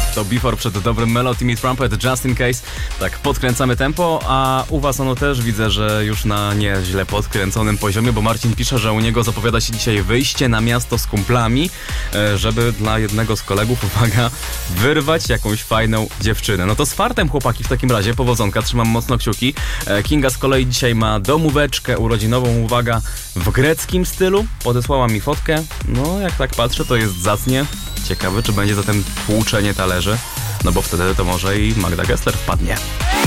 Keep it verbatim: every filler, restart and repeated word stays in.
To Before przed dobrym Melo, Timmy Trumpet, Just In Case. Tak, podkręcamy tempo, a u was ono też widzę, że już na nieźle podkręconym poziomie, bo Marcin pisze, że u niego zapowiada się dzisiaj wyjście na miasto z kumplami, żeby dla jednego z kolegów, uwaga, wyrwać jakąś fajną dziewczynę. No to z fartem, chłopaki, w takim razie, powodzonka, trzymam mocno kciuki. Kinga z kolei dzisiaj ma domóweczkę urodzinową, uwaga, w greckim stylu. Podesłała mi fotkę, no jak tak patrzę, to jest zacnie. Ciekawe, czy będzie zatem tłuczenie talerzy, no bo wtedy to może i Magda Gessler wpadnie.